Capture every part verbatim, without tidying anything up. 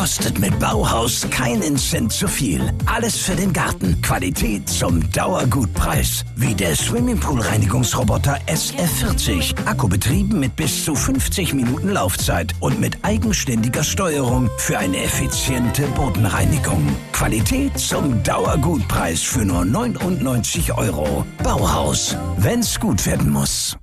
kostet mit Bauhaus keinen Cent zu viel. Alles für den Garten. Qualität zum Dauergutpreis. Wie der Swimmingpool-Reinigungsroboter S F vierzig. Akkubetrieben mit bis zu fünfzig Minuten Laufzeit und mit eigenständiger Steuerung für eine effiziente Bodenreinigung. Qualität zum Dauergutpreis für nur neunundneunzig Euro. Bauhaus. Wenn's gut werden muss.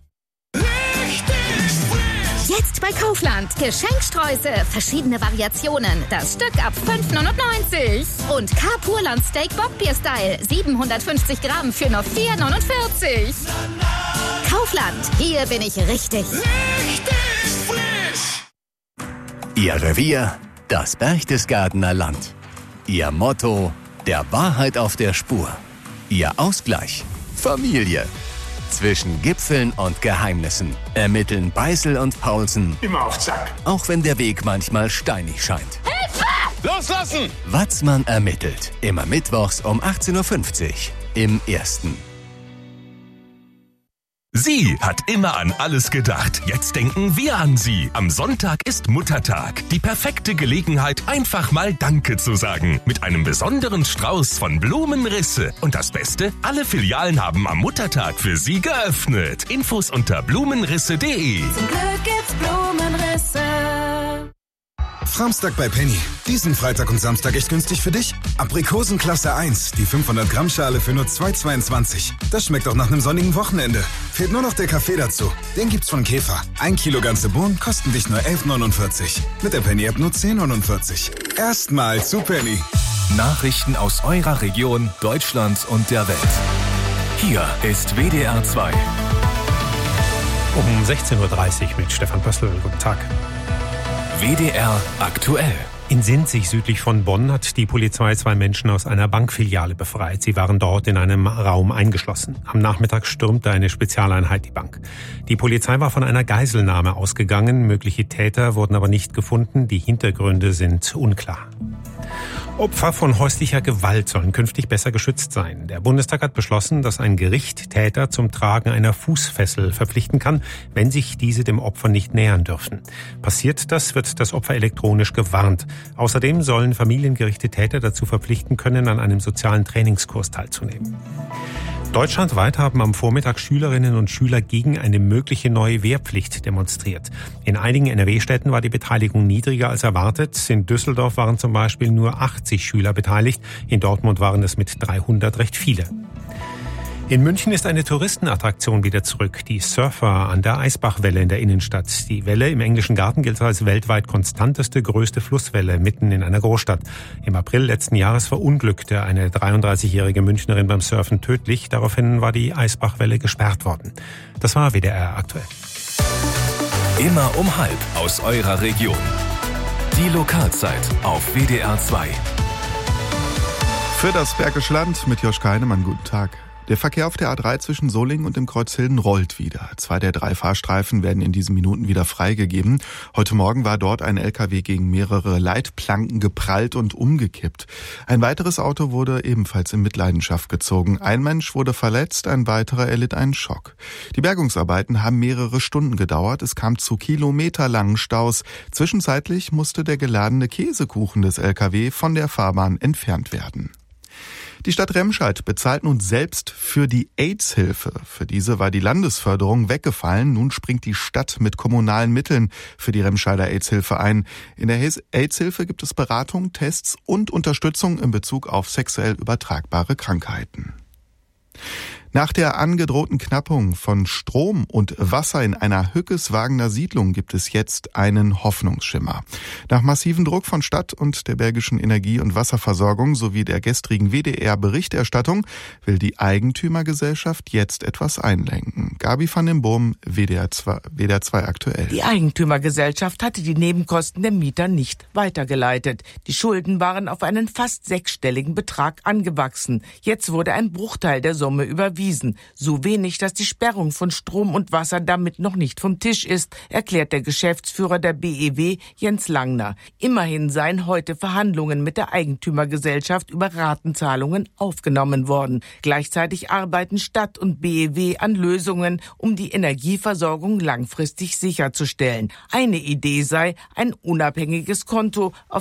Jetzt bei Kaufland. Geschenksträuße. Verschiedene Variationen. Das Stück ab fünf neunundneunzig. Und K-Purland Steak Bockbier-Style. siebenhundertfünfzig Gramm für nur vier neunundvierzig. Kaufland. Hier bin ich richtig. Richtig frisch. Ihr Revier, das Berchtesgadener Land. Ihr Motto, der Wahrheit auf der Spur. Ihr Ausgleich, Familie. Zwischen Gipfeln und Geheimnissen ermitteln Beißel und Paulsen. Immer auf Zack. Auch wenn der Weg manchmal steinig scheint. Hilfe! Loslassen! Watzmann ermittelt. Immer mittwochs um achtzehn Uhr fünfzig im Ersten. Sie hat immer an alles gedacht. Jetzt denken wir an sie. Am Sonntag ist Muttertag. Die perfekte Gelegenheit, einfach mal Danke zu sagen. Mit einem besonderen Strauß von Blumenrisse. Und das Beste, alle Filialen haben am Muttertag für Sie geöffnet. Infos unter blumenrisse punkt de. Zum Glück gibt's Blumenrisse. Framstag bei Penny. Diesen Freitag und Samstag echt günstig für dich. Aprikosen Klasse eins, die fünfhundert Gramm Schale für nur zwei Euro zweiundzwanzig. Das schmeckt auch nach einem sonnigen Wochenende. Fehlt nur noch der Kaffee dazu. Den gibt's von Käfer. Ein Kilo ganze Bohnen kosten dich nur elf neunundvierzig. Mit der Penny-App nur zehn neunundvierzig. Erstmal zu Penny. Nachrichten aus eurer Region, Deutschland und der Welt. Hier ist W D R zwei. Um sechzehn Uhr dreißig mit Stefan Pössl. Guten Tag. W D R aktuell. In Sinzig südlich von Bonn hat die Polizei zwei Menschen aus einer Bankfiliale befreit. Sie waren dort in einem Raum eingeschlossen. Am Nachmittag stürmte eine Spezialeinheit die Bank. Die Polizei war von einer Geiselnahme ausgegangen. Mögliche Täter wurden aber nicht gefunden. Die Hintergründe sind unklar. Opfer von häuslicher Gewalt sollen künftig besser geschützt sein. Der Bundestag hat beschlossen, dass ein Gericht Täter zum Tragen einer Fußfessel verpflichten kann, wenn sich diese dem Opfer nicht nähern dürfen. Passiert das, wird das Opfer elektronisch gewarnt. Außerdem sollen Familiengerichte Täter dazu verpflichten können, an einem sozialen Trainingskurs teilzunehmen. Deutschlandweit haben am Vormittag Schülerinnen und Schüler gegen eine mögliche neue Wehrpflicht demonstriert. In einigen N R W-Städten war die Beteiligung niedriger als erwartet. In Düsseldorf waren zum Beispiel nur achtzig Schüler beteiligt. In Dortmund waren es mit dreihundert recht viele. In München ist eine Touristenattraktion wieder zurück. Die Surfer an der Eisbachwelle in der Innenstadt. Die Welle im englischen Garten gilt als weltweit konstanteste, größte Flusswelle mitten in einer Großstadt. Im April letzten Jahres verunglückte eine dreiunddreißigjährige Münchnerin beim Surfen tödlich. Daraufhin war die Eisbachwelle gesperrt worden. Das war W D R aktuell. Immer um halb aus eurer Region. Die Lokalzeit auf W D R zwei. Für das Bergische Land mit Joschka Heinemann. Guten Tag. Der Verkehr auf der A drei zwischen Solingen und dem Kreuzhilden rollt wieder. Zwei der drei Fahrstreifen werden in diesen Minuten wieder freigegeben. Heute Morgen war dort ein L K W gegen mehrere Leitplanken geprallt und umgekippt. Ein weiteres Auto wurde ebenfalls in Mitleidenschaft gezogen. Ein Mensch wurde verletzt, ein weiterer erlitt einen Schock. Die Bergungsarbeiten haben mehrere Stunden gedauert. Es kam zu kilometerlangen Staus. Zwischenzeitlich musste der geladene Käsekuchen des L K W von der Fahrbahn entfernt werden. Die Stadt Remscheid bezahlt nun selbst für die AIDS-Hilfe. Für diese war die Landesförderung weggefallen. Nun springt die Stadt mit kommunalen Mitteln für die Remscheider AIDS-Hilfe ein. In der AIDS-Hilfe gibt es Beratung, Tests und Unterstützung in Bezug auf sexuell übertragbare Krankheiten. Nach der angedrohten Knappung von Strom und Wasser in einer Hückeswagener Siedlung gibt es jetzt einen Hoffnungsschimmer. Nach massivem Druck von Stadt und der Bergischen Energie- und Wasserversorgung sowie der gestrigen W D R-Berichterstattung will die Eigentümergesellschaft jetzt etwas einlenken. Gabi van den Boom, W D R zwei aktuell. Die Eigentümergesellschaft hatte die Nebenkosten der Mieter nicht weitergeleitet. Die Schulden waren auf einen fast sechsstelligen Betrag angewachsen. Jetzt wurde ein Bruchteil der Summe überwiesen. So wenig, dass die Sperrung von Strom und Wasser damit noch nicht vom Tisch ist, erklärt der Geschäftsführer der B E W, Jens Langner. Immerhin seien heute Verhandlungen mit der Eigentümergesellschaft über Ratenzahlungen aufgenommen worden. Gleichzeitig arbeiten Stadt und B E W an Lösungen, um die Energieversorgung langfristig sicherzustellen. Eine Idee sei ein unabhängiges Konto, auf